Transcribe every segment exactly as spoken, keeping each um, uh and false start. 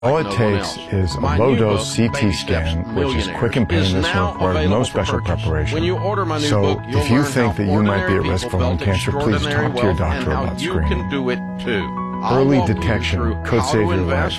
All it takes is a low-dose C T scan, which is quick and painless and requires no special preparation. So if you think that you might be at risk for lung cancer, please talk to your doctor about screening. Early detection could save your life.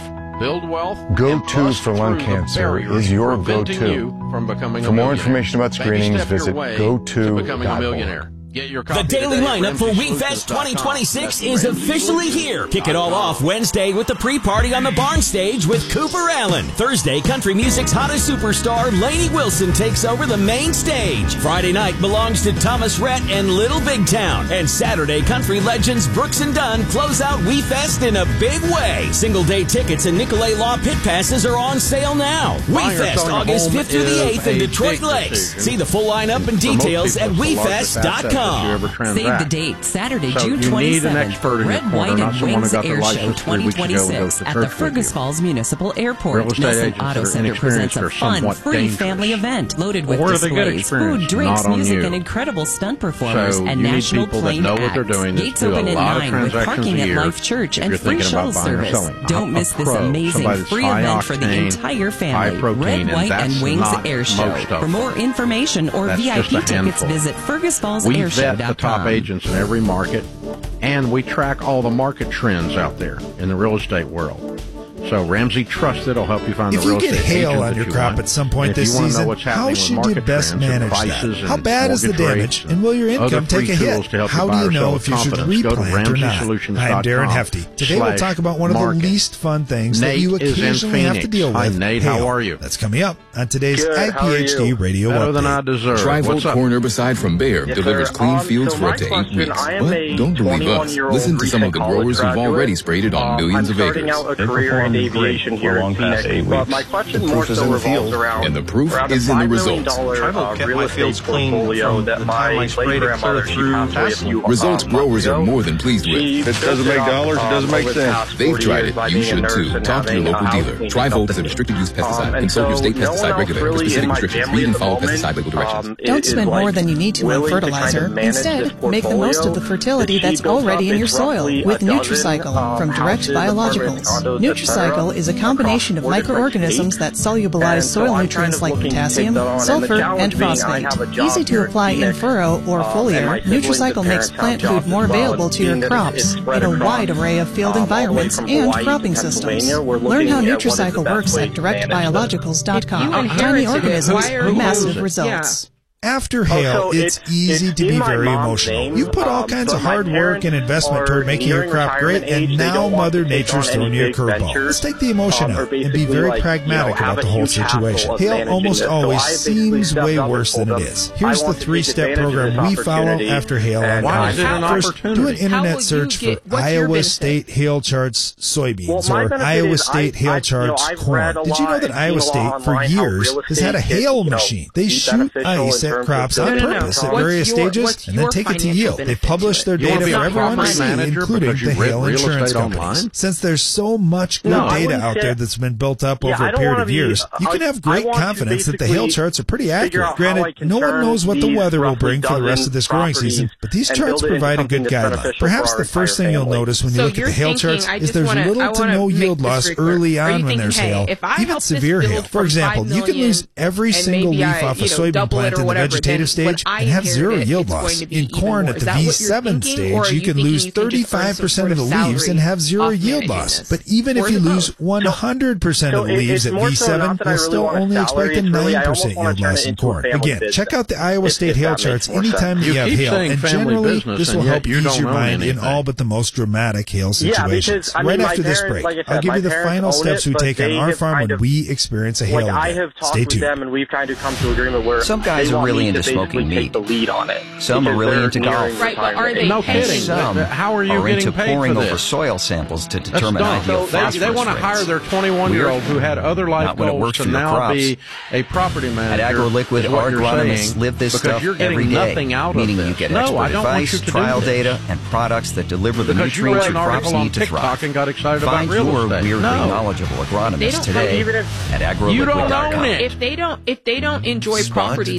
Go-To for lung cancer is your go-to. For more information about screenings, visit go to dot org. The daily lineup for WeFest twenty twenty-six is officially here. Kick it all off Wednesday with the pre-party on the barn stage with Cooper Allen. Thursday, country music's hottest superstar, Lainey Wilson, takes over the main stage. Friday night belongs to Thomas Rhett and Little Big Town. And Saturday, country legends Brooks and Dunn close out WeFest in a big way. Single day tickets and Nicolay Law pit passes are on sale now. WeFest, August fifth through the eighth in Detroit Lakes. See the full lineup and details at we fest dot com. Save the date, Saturday, so June twenty-seventh, Red, White, and Wings Air Show twenty twenty-six at the Fergus Falls Municipal Airport. Nelson Auto Center presents a fun, free family event loaded with displays, food, drinks, music, and incredible stunt performers so and national plane acts. Gates open at nine with parking at Life Church and free shuttle service. Don't miss this amazing free event for the entire family. Red, White, and Wings Air Show. For more information or V I P tickets, visit Fergus Falls Air Show. Vet the top agents in every market, and we track all the market trends out there in the real estate world. So Ramsey Trusted will help you find if the real estate estate. If you get hail on your crop want. at some point this season, how should you best manage that? How bad is the damage, and will your income take a hit? How do you know if you should replant or not? I'm Darren Hefty. Today we'll talk about one of the least fun things that you occasionally have to deal with. Hi, Nate. Hail. How are you? That's coming up on today's I P H D Radio Better Update. than I deserve. Tri-Volt Corn Herbicide from Bayer yes, delivers sir. clean um, fields so for up to eight weeks. But don't believe us. Listen to some of the growers who've already sprayed it on um, millions I'm of acres. starting out a career in aviation here in Phoenix, but my question more so revolves around and the proof around is a in the five million results. dollar uh, real estate portfolio that my late grandmother, she passed away a few Results uh, growers are ago. more than pleased with. She If it doesn't make dollars, it doesn't make sense. They've tried it. You should too. Talk to your local dealer. Tri-Volt is a restricted use pesticide. Consult your state pesticide regulator for specific restrictions. Read and follow pesticide label directions. Don't spend more than you need to on fertilizer. Instead, make the most of the fertility that's already in your soil with Nutricycle from Direct Biologicals. Nutricycle is a combination of microorganisms that solubilize soil nutrients like potassium, sulfur, and phosphate. Easy to apply in furrow or foliar, Nutricycle makes plant food more available to your crops in a wide array of field environments and cropping systems. Learn how Nutricycle works at direct biologicals dot com. Tiny organisms, massive results. After hail, Oh, so it's it- easy it's to be in my very mom's emotional. name, You put all um, kinds but of my hard work and parents investment are toward making your nearing crop great, retirement age. and They now don't want Mother to take Nature's on throwing any you a big curveball. ventures, Let's take the emotion um, or out and be basically, very like, pragmatic you know, have about the a whole huge hassle situation. of Hail managing almost this. So always I basically seems stepped way up and worse than told it them, is. I Here's the want to take three-step advantage of program this we follow opportunity, after hail. and Why online. is it an First, opportunity? do an How internet will search you get- for what's your Iowa benefit? State hail charts soybeans Well, my or benefit Iowa is State I- hail I- you know, charts I've corn. read a Did you know lot that and Iowa seen a State lot for online how years real has had a estate hail gets, you know, machine? They be shoot beneficial ice in at terms crops of on building purpose at incomes. various What's your- stages what's and then your take it to financial yield. They benefit publish to their it? You wanna data be for a everyone to property see, manager including because you the read hail real insurance estate companies. online? Since there's so much good No, I data wouldn't out say- there that's been built up Yeah, over I a don't period wanna of be- years, you I- can have I great want to confidence that the hail basically charts are pretty figure accurate. out how I Granted, can no one turn knows what the these weather will roughly bring for the rest of this growing dozen season, but these properties charts and build it provide a into good something that's guideline. beneficial Perhaps for the our first entire thing you'll family. notice when you So look at you're the hail thinking, charts I is just there's wanna- little I to wanna no make yield this loss very clear. early Are you on when thinking, there's hey, hail, if I even help this severe hail. build For from example, five you can million lose every and single maybe leaf I, off a you know, soybean double it plant or in the whatever, vegetative then what stage I and have zero inherited, yield it's going loss. to be In even corn more. at Is the that what you're V seven thinking, stage, or are you you can thinking lose you can just earn some thirty-five percent sort of of the leaves and salary have zero off yield managing loss. this? But even Or if is you it lose both? one hundred percent So of the it- leaves it's at more V so seven, not that I you'll really still want a only salary, expect a it's really I nine almost percent wanna yield turn loss it in into a corn. family Again, business, check out the Iowa if- State if hail that makes charts more anytime sense. you You have keep hail, saying and family generally business, this and will yet help you ease don't your own mind in anything. all but the most dramatic hail Yeah, situations. because, I mean, Right my after this parents, break, like I said, I'll give my you the parents final own steps it, we but take on they our have farm kind when of- we experience a hail Like, I event. have talked Stay with tuned. them, and we've kind of come to agreement where Some guys they are want really me into to basically smoking take meat. the lead on it. Some are because really they're into nearing golf. Right, but are retirement they age. No paying? kidding. Some How are you are getting into paid poring for over this? soil samples to That's determine dumb. ideal They, phosphorus they want to rates. hire their twenty-one-year-old who had other life Not when it goals works to for your now crops. be a property manager. At AgroLiquid, is what our you're agronomists saying, live this because stuff you're getting every day, nothing out meaning of you this. get no, expert I don't want advice, you to trial do this. data, and products that deliver the Because you nutrients read your an crops article on need to TikTok thrive. and got excited Find about real your estate. weirdly No. knowledgeable They agronomist don't- today even if at You don't agroliquid dot com. own it. If they don't, if they don't enjoy Spot property, they can rain.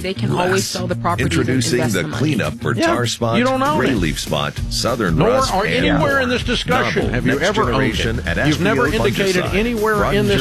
always sell the property. Introducing the, the cleanup for yeah, tar spot, you don't know gray it. leaf spot, southern Nor rust, or and anywhere more. in this discussion Novel, have you ever owned it. At You've never indicated fungicide. anywhere Broaden in this